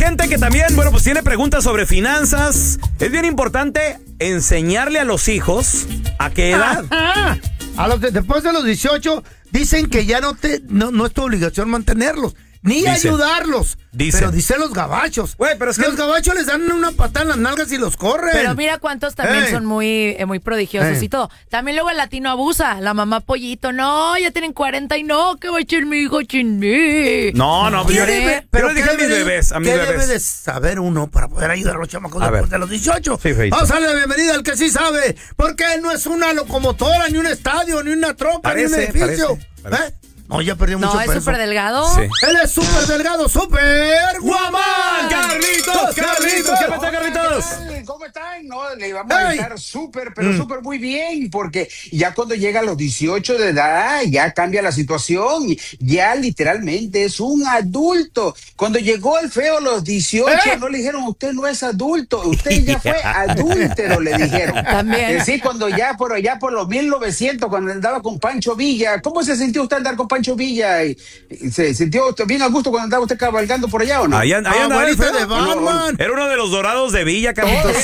gente que también, bueno, pues tiene preguntas sobre finanzas. Es bien importante enseñarle a los hijos a qué edad. Después de los 18, dicen que ya no es tu obligación mantenerlos. Ni ayudarlos. Pero dicen los gabachos. Güey, pero es que los gabachos les dan una patada en las nalgas y los corren. Pero mira cuántos también son muy prodigiosos y todo. También luego el latino abusa. La mamá pollito, no, ya tienen 40 y no, que va a echar mi hijo chinmí. No, yo le dije a mis bebés, ¿qué debe de saber uno para poder ayudar a los chamacos después de los 18? Sí, vamos a darle la bienvenida al que sí sabe. Porque él no es una locomotora, ni un estadio, ni una troca, ni un edificio. Parece. No, ya perdió mucho peso. No, es súper delgado. Sí. Él es súper delgado, súper guamán. ¡Carlitos! ¿Qué pasa, Carlitos? ¿Cómo están? No, le vamos a estar súper, pero súper muy bien, porque ya cuando llega a los 18 de edad, ya cambia la situación, ya literalmente es un adulto. Cuando llegó el feo a los 18, no le dijeron, usted no es adulto, usted ya fue adúltero, le dijeron. También. Sí, cuando ya por allá por los 1900, cuando andaba con Pancho Villa, ¿cómo se sintió usted andar con Pancho Villa? ¿Y se sintió bien a gusto cuando andaba usted cabalgando por allá o no? Ahí andaba el feo. De Batman. Era uno de los dorados de Villa, Carlitos.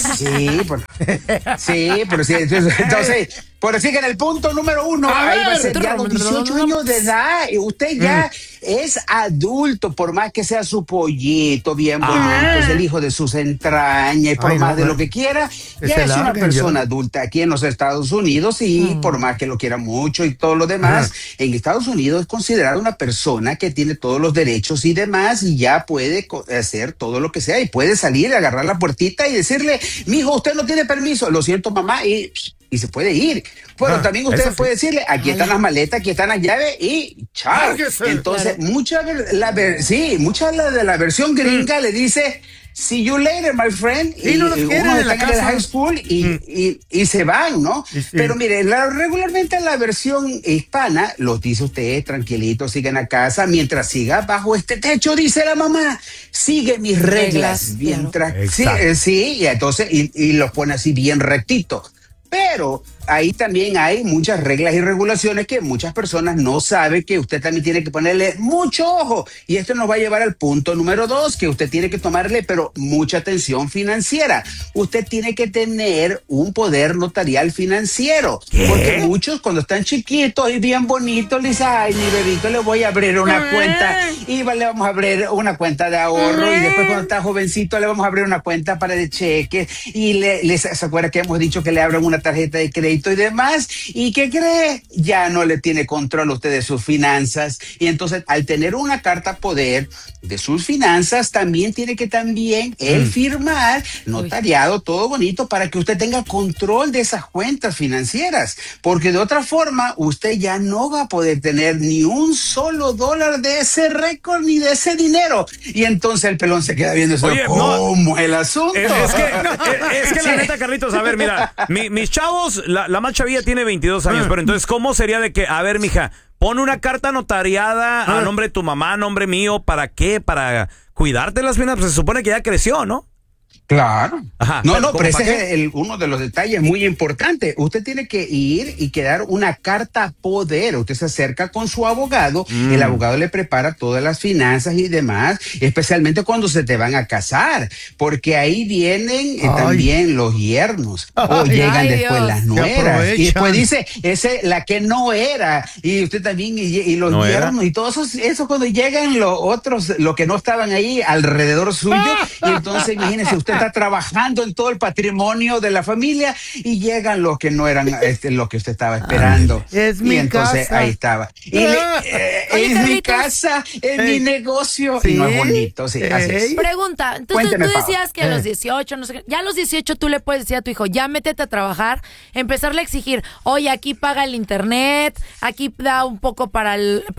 Sí, pero sí, entonces, por decir que en el punto número 1, ahí va a ser ya los 18 años de edad, y usted ya es adulto, por más que sea su pollito bien bonito, es el hijo de sus entrañas, y por más de lo que quiera, ya es una persona adulta aquí en los Estados Unidos, y por más que lo quiera mucho y todo lo demás, en Estados Unidos es considerado una persona que tiene todos los derechos y demás, y ya puede hacer todo lo que sea, y puede salir, agarrar la puertita y decirle, mijo, usted no tiene permiso, lo siento mamá, y se puede ir. Bueno, también usted puede decirle, aquí están las maletas, aquí están las llaves y chao. Entonces, mucha de la versión gringa le dice, see you later, my friend. Y no los quieren uno en la está en el casa. high school y se van, ¿no? Sí. Pero mire, regularmente la versión hispana los dice usted, tranquilito, sigan a casa, mientras siga bajo este techo, dice la mamá, sigue mis reglas. Mientras, sí, y entonces, y los pone así bien rectito. Pero ahí también hay muchas reglas y regulaciones que muchas personas no saben, que usted también tiene que ponerle mucho ojo. Y esto nos va a llevar al punto número 2, que usted tiene que tomarle, pero mucha atención financiera. Usted tiene que tener un poder notarial financiero. Porque muchos cuando están chiquitos y bien bonitos, les dicen, ay, mi bebito, le voy a abrir una cuenta. Y le vamos a abrir una cuenta de ahorro. Y después cuando está jovencito, le vamos a abrir una cuenta para de cheques. Y ¿se acuerda que hemos dicho que le abran una tarjeta de crédito y demás? ¿Y qué cree? Ya no le tiene control usted de sus finanzas. Y entonces, al tener una carta poder de sus finanzas, también tiene que él firmar, notariado, todo bonito, para que usted tenga control de esas cuentas financieras. Porque de otra forma, usted ya no va a poder tener ni un solo dólar de ese récord ni de ese dinero. Y entonces el pelón se queda viendo eso. Oye, ¿cómo el asunto? Es que la neta, Carlitos, a ver, mira, mis chavos, la más chavilla tiene 22 años, pero entonces, ¿cómo sería de que, a ver, mija, pon una carta notariada a nombre de tu mamá, a nombre mío, ¿para qué? Para cuidarte las finanzas, pues se supone que ya creció, ¿no? Claro. Ajá, Pero ese es uno de los detalles muy importantes. Usted tiene que ir y quedar una carta poder. Usted se acerca con su abogado, el abogado le prepara todas las finanzas y demás, especialmente cuando se te van a casar, porque ahí vienen también los yernos, o llegan después las nueras, y después dice, la que no era, y usted también, y los no yernos, y todos esos cuando llegan los otros, los que no estaban ahí alrededor suyo, y entonces imagínese, usted está trabajando en todo el patrimonio de la familia y llegan los que no eran los que usted estaba esperando. Es mi entonces casa. Ahí estaba. Y Oye, es mi Carlitos. casa, es mi negocio. Y no es bonito, sí, así es. Pregunta, entonces Cuénteme, tú Pau. decías que a los 18, no sé qué, ya a los 18 tú le puedes decir a tu hijo, ya métete a trabajar, empezarle a exigir, oye, aquí paga el internet, aquí da un poco para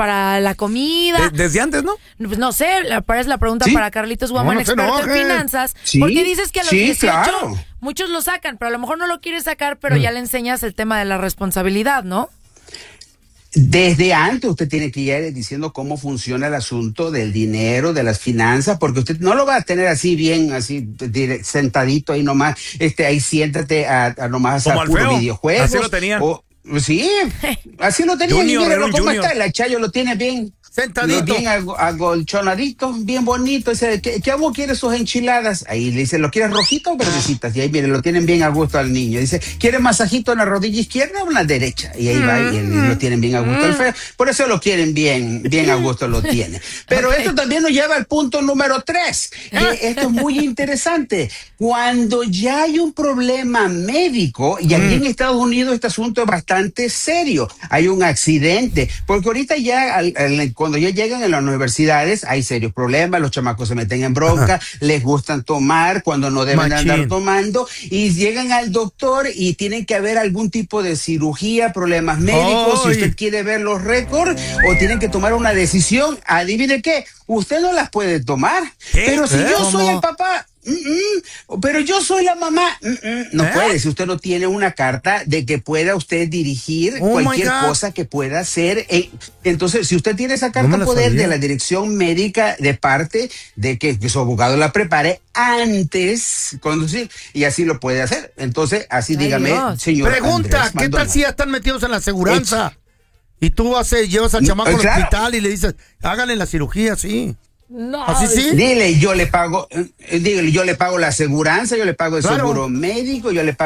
la comida. Desde antes, ¿no? Pues no sé, es la pregunta para Carlitos Guamán, No se experto en enoje. finanzas, Sí, porque dices que a los 18 claro. muchos lo sacan, pero a lo mejor no lo quieres sacar, pero ya le enseñas el tema de la responsabilidad, ¿no? Desde antes usted tiene que ir diciendo cómo funciona el asunto del dinero, de las finanzas, porque usted no lo va a tener así bien, así sentadito ahí nomás, ahí siéntate a nomás Como a al puro feo. videojuegos. Así lo tenían. Sí, así lo tenía. Junior, Y míralo era un cómo junior. está, la Chayo lo tiene bien Sentadito. Bien agolchonadito, bien bonito. Dice, ¿qué vos quieres sus enchiladas? Ahí le dice, ¿lo quieres rojito o verdecitas? Y ahí viene, lo tienen bien a gusto al niño. Dice, ¿quieres masajito en la rodilla izquierda o en la derecha? Y ahí va, y lo tienen bien a gusto al feo. Por eso lo quieren bien a gusto, lo tienen. Pero esto también nos lleva al punto número 3. Esto es muy interesante. Cuando ya hay un problema médico, y aquí en Estados Unidos este asunto es bastante serio. Hay un accidente, porque ahorita ya cuando ya llegan a las universidades hay serios problemas, los chamacos se meten en bronca, les gustan tomar cuando no deben andar tomando, y llegan al doctor y tienen que haber algún tipo de cirugía, problemas médicos, si usted quiere ver los récords, o tienen que tomar una decisión, adivine qué, usted no las puede tomar, pero si yo soy el papá, pero yo soy la mamá, no puede, si usted no tiene una carta de que pueda usted dirigir cualquier cosa que pueda hacer. Entonces, si usted tiene esa carta poder de la dirección médica de parte de que su abogado la prepare antes conducir, y así lo puede hacer. Entonces, así dígame, señor. Pregunta, Andrés ¿qué tal si ya están metidos en la aseguranza? Y tú llevas al chamaco al hospital y le dices, háganle la cirugía, sí. No. ¿Así sí? Dile, yo le pago la aseguranza, yo le pago el seguro médico, yo le pago